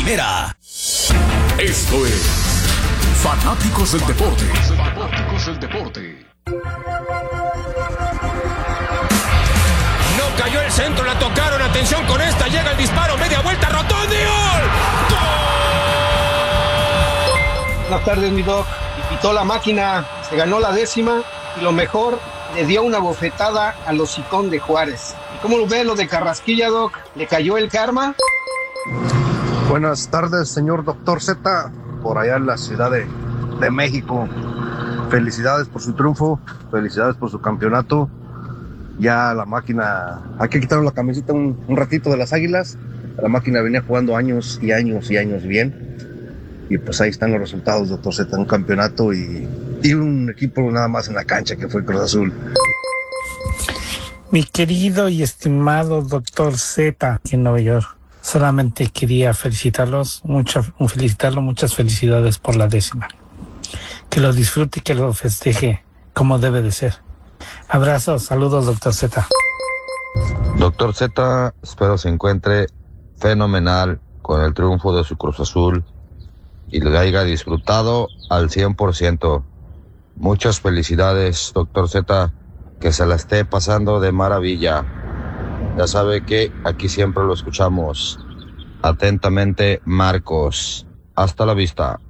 primera. Esto es Fanáticos del Deporte. No cayó el centro, la tocaron, atención con esta, llega el disparo, media vuelta, Rotondi, ¡gol! Buenas tardes, mi Doc. Y pitó la máquina, se ganó la 10ª y lo mejor, le dio una bofetada al hocicón de Juárez. ¿Y cómo lo ve lo de Carrasquilla, Doc? ¿Le cayó el karma? Buenas tardes, señor Doctor Z, por allá en la Ciudad de México. Felicidades por su triunfo, felicidades por su campeonato. Ya la máquina, hay que quitarle la camiseta un ratito de las Águilas. La máquina venía jugando años y años y años bien. Y pues ahí están los resultados, Doctor Z, un campeonato y un equipo nada más en la cancha que fue Cruz Azul. Mi querido y estimado Doctor Z aquí en Nueva York, solamente quería felicitarlos, muchas felicidades por la 10ª. Que lo disfrute y que lo festeje como debe de ser. Abrazos, saludos, Doctor Z. Doctor Z, espero se encuentre fenomenal con el triunfo de su Cruz Azul y lo haya disfrutado al 100%. Muchas felicidades, Doctor Z, que se la esté pasando de maravilla. Ya sabe que aquí siempre lo escuchamos. Atentamente, Marcos. Hasta la vista.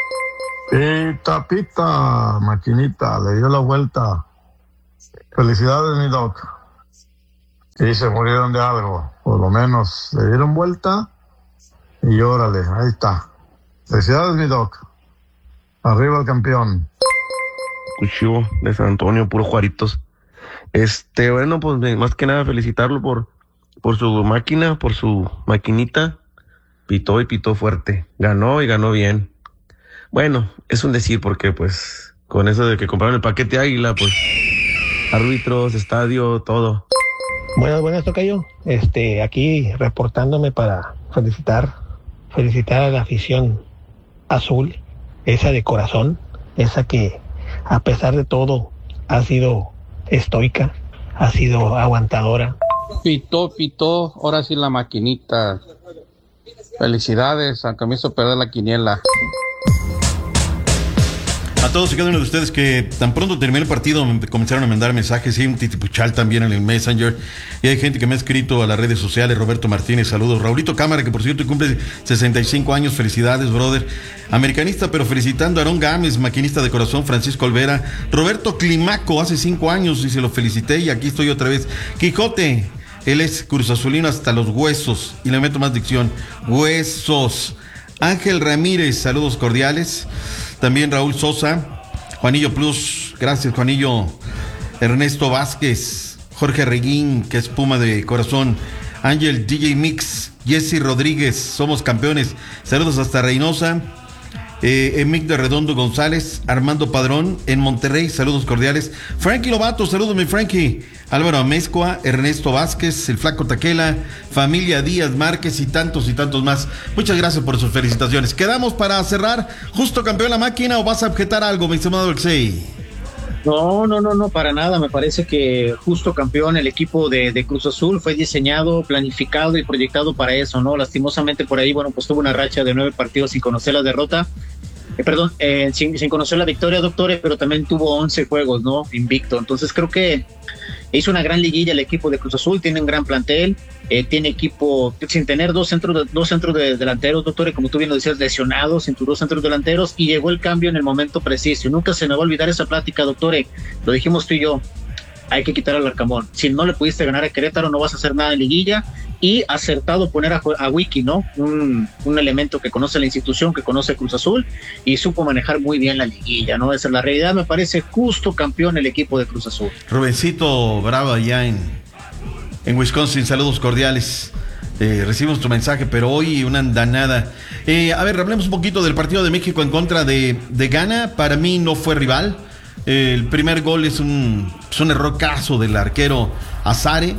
Pita, maquinita, le dio la vuelta. Felicidades, mi Doc. Sí, se murieron de algo. Por lo menos le dieron vuelta y órale, ahí está. Felicidades, mi Doc. Arriba el campeón. Cuchillo de San Antonio, puro Juaritos. Bueno, pues más que nada felicitarlo por su máquina, por su maquinita. Pitó y pitó fuerte. Ganó y ganó bien. Bueno, es un decir porque pues con eso de que compraron el paquete Águila, pues árbitros, estadio, todo. Buenas, tocayo. Aquí reportándome para felicitar a la afición azul, esa de corazón, esa que a pesar de todo ha sido estoica, ha sido aguantadora. Pitó, ahora sí la maquinita. Felicidades, aunque me hizo perder la quiniela. A todos y cada uno de ustedes que tan pronto terminó el partido me comenzaron a mandar mensajes, y un titipuchal también en el Messenger, y hay gente que me ha escrito a las redes sociales. Roberto Martínez, saludos. Raulito Cámara, que por cierto cumple 65 años, felicidades, brother. Americanista, pero felicitando a Aarón Gámez, maquinista de corazón. Francisco Olvera. Roberto Climaco, hace 5 años y se lo felicité y aquí estoy otra vez. Quijote, él es Cruz Azulino hasta los huesos, y le meto más dicción, huesos. Ángel Ramírez, saludos cordiales. También Raúl Sosa, Juanillo Plus, gracias Juanillo. Ernesto Vázquez, Jorge Reguín, que es Puma de corazón. Ángel DJ Mix, Jesse Rodríguez, somos campeones. Saludos hasta Reynosa. Emic de Redondo González, Armando Padrón en Monterrey, saludos cordiales. Frankie Lobato, saludos mi Frankie. Álvaro Amezcua, Ernesto Vázquez, el Flaco Taquela, familia Díaz Márquez y tantos más. Muchas gracias por sus felicitaciones. Quedamos para cerrar. ¿Justo campeón la máquina o vas a objetar algo, mi estimado Alexei? No, para nada. Me parece que justo campeón, el equipo de Cruz Azul fue diseñado, planificado y proyectado para eso, ¿no? Lastimosamente por ahí, pues tuvo una racha de 9 partidos sin conocer la derrota. Sin conocer la victoria, doctores, pero también tuvo 11 juegos, ¿no? Invicto. Entonces creo que hizo una gran liguilla el equipo de Cruz Azul, tiene un gran plantel, tiene equipo sin tener dos centros de delanteros, doctores, como tú bien lo decías, lesionados, sin tus 2 centros delanteros, y llegó el cambio en el momento preciso. Nunca se me va a olvidar esa plática, doctores, lo dijimos tú y yo, hay que quitar al Arcamón. Si no le pudiste ganar a Querétaro, no vas a hacer nada en liguilla. Y acertado poner a Wiki, ¿no? Un elemento que conoce la institución, que conoce Cruz Azul y supo manejar muy bien la liguilla, ¿no? Esa es la realidad. Me parece justo campeón el equipo de Cruz Azul. Rubencito Bravo allá en Wisconsin, saludos cordiales. Recibimos tu mensaje, pero hoy una andanada. A ver, hablemos un poquito del partido de México en contra de Ghana. Para mí no fue rival. El primer gol es un error caso del arquero Azare.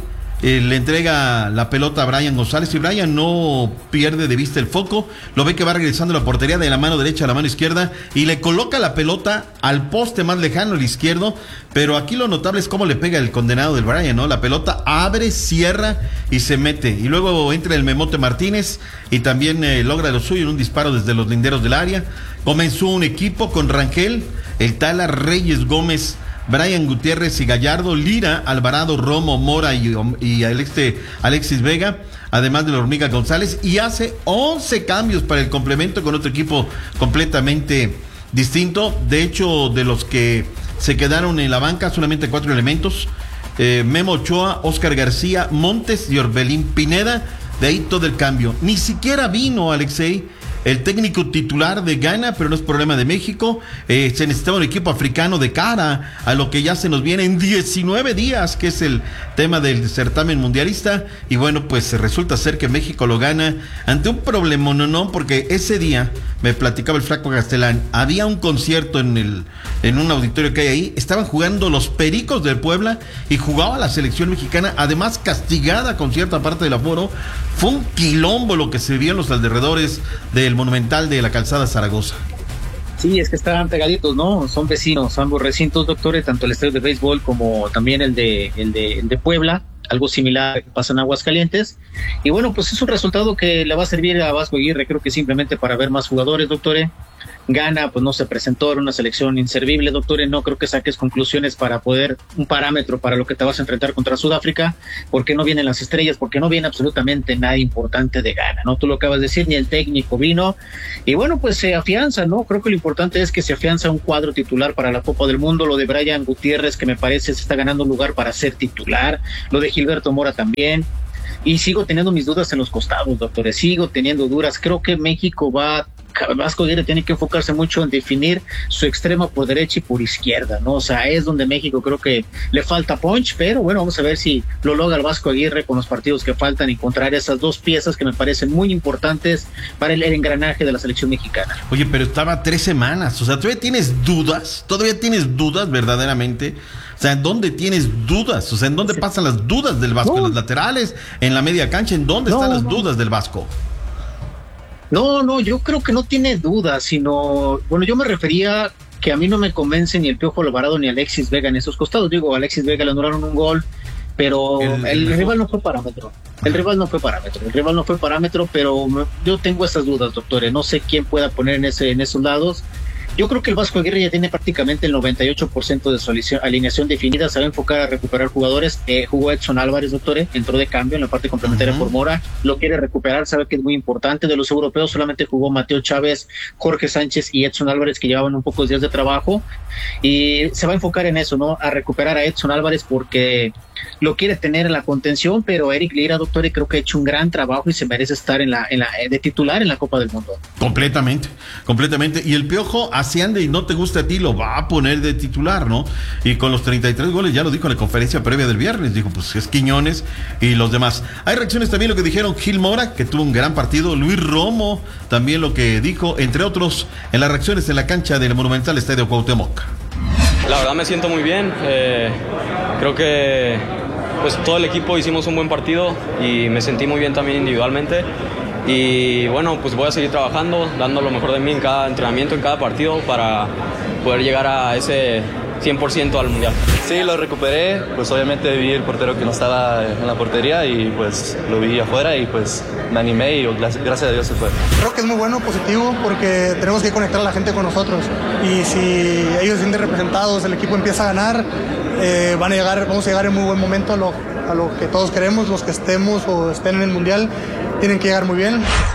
le entrega la pelota a Brian González y Brian no pierde de vista el foco, lo ve que va regresando a la portería de la mano derecha a la mano izquierda y le coloca la pelota al poste más lejano, el izquierdo, pero aquí lo notable es cómo le pega el condenado del Brian, ¿no? La pelota abre, cierra y se mete, y luego entra el Memote Martínez y también logra lo suyo en un disparo desde los linderos del área. Comenzó un equipo con Rangel, el Tala, Reyes, Gómez, Brian Gutiérrez y Gallardo, Lira, Alvarado, Romo, Mora y Alexis Vega, además de la Hormiga González, y hace 11 cambios para el complemento con otro equipo completamente distinto. De hecho, de los que se quedaron en la banca, solamente 4 elementos: Memo Ochoa, Oscar García, Montes y Orbelín Pineda. De ahí todo el cambio. Ni siquiera vino, Alexei, el técnico titular de Ghana, pero no es problema de México. Se necesitaba un equipo africano de cara a lo que ya se nos viene en 19 días, que es el tema del certamen mundialista. Y bueno, pues resulta ser que México lo gana ante un problema, no, porque ese día, me platicaba el Flaco Castelán, había un concierto en un auditorio que hay ahí, estaban jugando los Pericos del Puebla y jugaba la selección mexicana, además castigada con cierta parte del aforo. Fue un quilombo lo que se vio en los alrededores del Monumental de la Calzada Zaragoza. Sí, es que estaban pegaditos, ¿no? Son vecinos, ambos recintos, doctores, tanto el estadio de béisbol como también el de Puebla, algo similar que pasa en Aguascalientes. Y bueno, pues es un resultado que le va a servir a Vasco Aguirre, creo que simplemente para ver más jugadores, doctores. Ghana, pues no se presentó, era una selección inservible, doctores. No creo que saques conclusiones para poder, un parámetro para lo que te vas a enfrentar contra Sudáfrica, porque no vienen las estrellas, porque no viene absolutamente nada importante de Ghana, ¿no? Tú lo acabas de decir, ni el técnico vino, y bueno, pues se afianza, ¿no? Creo que lo importante es que se afianza un cuadro titular para la Copa del Mundo. Lo de Brian Gutiérrez, que me parece se está ganando un lugar para ser titular, lo de Gilberto Mora también. Y sigo teniendo mis dudas en los costados, doctores, sigo teniendo dudas. Creo que México Vasco Aguirre tiene que enfocarse mucho en definir su extremo por derecha y por izquierda, ¿no? O sea, es donde México creo que le falta punch, pero bueno, vamos a ver si lo logra el Vasco Aguirre con los partidos que faltan, encontrar esas dos piezas que me parecen muy importantes para el engranaje de la selección mexicana. Oye, pero estaba 3 semanas, o sea, ¿todavía tienes dudas verdaderamente? O sea, ¿en dónde tienes dudas? O sea, ¿en dónde pasan las dudas del Vasco? ¿En los laterales? ¿En la media cancha? ¿En dónde están las dudas del Vasco? No, yo creo que no tiene dudas, sino, bueno, yo me refería que a mí no me convence ni el Piojo Alvarado ni Alexis Vega en esos costados. Digo, a Alexis Vega le anularon un gol, pero el rival no fue parámetro. El rival no fue parámetro, pero yo tengo esas dudas, doctores. No sé quién pueda poner en esos lados. Yo creo que el Vasco Aguirre ya tiene prácticamente el 98% de su alineación definida, se va a enfocar a recuperar jugadores. Jugó Edson Álvarez, doctores, entró de cambio en la parte complementaria por Mora, lo quiere recuperar, sabe que es muy importante. De los europeos solamente jugó Mateo Chávez, Jorge Sánchez y Edson Álvarez, que llevaban un pocos días de trabajo, y se va a enfocar en eso, ¿no? A recuperar a Edson Álvarez porque lo quiere tener en la contención, pero Eric Lira, doctor, creo que ha hecho un gran trabajo y se merece estar de titular en la Copa del Mundo. Completamente. Y el Piojo, así ande y no te gusta a ti, lo va a poner de titular, ¿no? Y con los 33 goles, ya lo dijo en la conferencia previa del viernes, dijo, pues es Quiñones y los demás. Hay reacciones también, lo que dijeron Gil Mora, que tuvo un gran partido, Luis Romo, también lo que dijo, entre otros, en las reacciones en la cancha del Monumental Estadio Cuauhtémoc. La verdad me siento muy bien, creo que pues todo el equipo hicimos un buen partido y me sentí muy bien también individualmente y bueno, pues voy a seguir trabajando, dando lo mejor de mí en cada entrenamiento, en cada partido para poder llegar a ese 100% al Mundial. Sí, lo recuperé, pues obviamente vi el portero que no estaba en la portería y pues lo vi afuera y pues me animé y gracias a Dios se fue. Creo que es muy bueno, positivo, porque tenemos que conectar a la gente con nosotros y si ellos se sienten representados, el equipo empieza a ganar, vamos a llegar en muy buen momento a lo que todos queremos, los que estemos o estén en el Mundial, tienen que llegar muy bien.